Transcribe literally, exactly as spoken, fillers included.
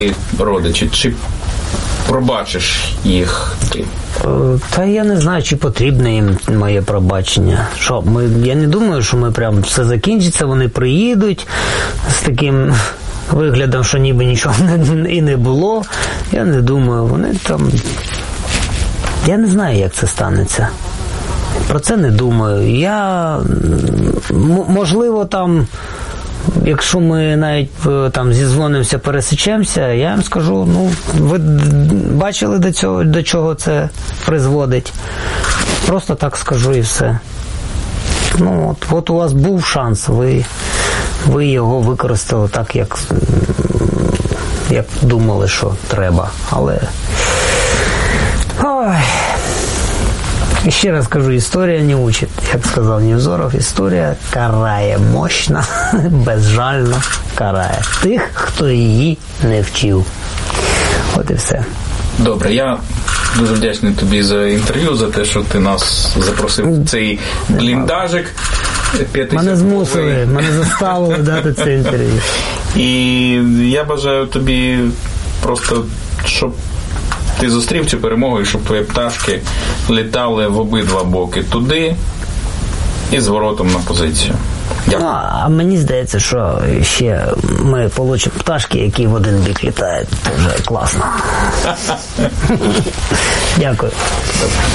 родичі? Чи пробачиш їх ти? Та я не знаю, чи потрібне їм моє пробачення. Що, ми, я не думаю, що ми прям все закінчиться, вони приїдуть з таким виглядом, що ніби нічого не, і не було. Я не думаю, вони там... Я не знаю, як це станеться. Про це не думаю. Я, м- можливо, там, якщо ми навіть там зізвонимося, пересечемося, я їм скажу, ну, ви бачили до цього, до чого це призводить? Просто так скажу і все. Ну, от, от у вас був шанс, ви, ви його використали так, як, як думали, що треба. Але... Ой... І ще раз кажу, історія не учить. Як сказав Невзоров, історія карає мощно, безжально карає тих, хто її не вчив. От і все. Добре, я дуже вдячний тобі за інтерв'ю, за те, що ти нас запросив в цей бліндажик. Мене змусили, мене заставили дати це інтерв'ю. І я бажаю тобі просто, щоб ти зустрів цю перемогу, і щоб твої пташки літали в обидва боки туди і з воротом на позицію. Дякую. Ну, а мені здається, що ще ми получимо пташки, які в один бік літають. Це вже класно. Дякую.